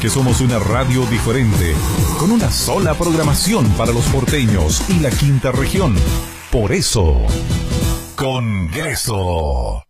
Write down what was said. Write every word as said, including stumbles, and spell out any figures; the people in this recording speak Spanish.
porque somos una radio diferente, con una sola programación para los porteños y la quinta región. Por eso, Congreso.